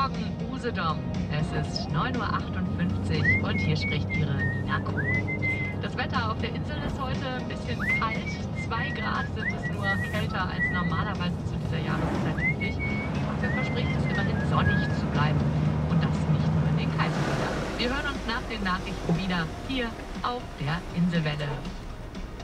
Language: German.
Morgen, Usedom. Es ist 9:58 Uhr und hier spricht Ihre Nina Kuhn. Das Wetter auf der Insel ist heute ein bisschen kalt. 2 Grad sind es nur, kälter als normalerweise zu dieser Jahreszeit üblich. Dafür verspricht es immerhin sonnig zu bleiben. Und das nicht nur in den Kaiserslautern. Wir hören uns nach den Nachrichten wieder hier auf der Inselwelle.